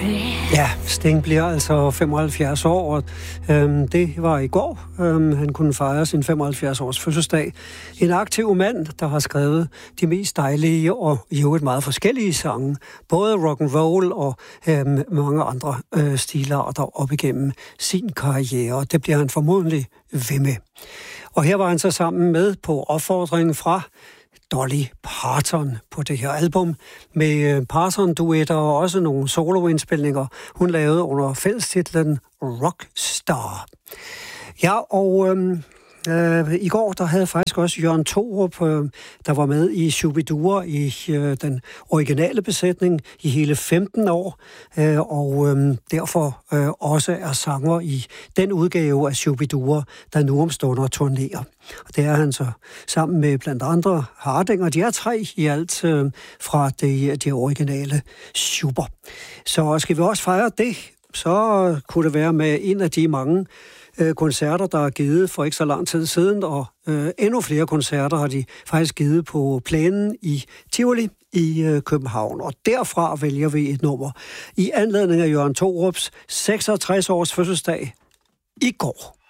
Ja, Sting bliver altså 75 år, og det var i går. Han kunne fejre sin 75-års fødselsdag. En aktiv mand, der har skrevet de mest dejlige og i øvrigt meget forskellige sange. Både rock and roll og mange andre stilarter op igennem sin karriere. Det bliver han formodentlig ved med. Og her var han så sammen med på opfordringen fra Dolly Parton på det her album, med Parton-duetter og også nogle soloindspilninger, hun lavede under fællestitlen Rockstar. Ja, og i går, der havde faktisk også Jørgen Thorup, der var med i Shubidua i den originale besætning i hele 15 år, og derfor også er sanger i den udgave af Shubidua, der nu omstunder turnerer. Og det er han så sammen med blandt andre Hardinger. De er 3 i alt fra de originale Schuber. Så skal vi også fejre det, så kunne det være med en af de mange koncerter, der er givet for ikke så lang tid siden, og endnu flere koncerter har de faktisk givet på Plænen i Tivoli i København. Og derfra vælger vi et nummer i anledning af Jørgen Thorups 66 års fødselsdag i går.